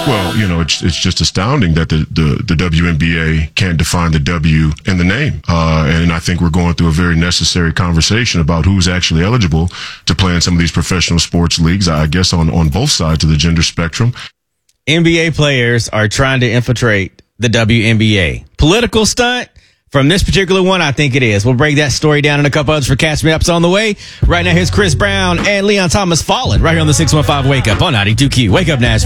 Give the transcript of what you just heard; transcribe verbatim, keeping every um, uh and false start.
Well, you know, it's it's just astounding that the, the, the W N B A can't define the W in the name. Uh, and I think we're going through a very necessary conversation about who's actually eligible to play in some of these professional sports leagues, I guess, on, on both sides of the gender spectrum. N B A players are trying to infiltrate the W N B A. Political stunt? From this particular one, I think it is. We'll break that story down in a couple others for Catch Me Ups on the way. Right now, here's Chris Brown and Leon Thomas Fallen right here on the six one five Wake Up on ninety-two Q. Wake up, Nashville.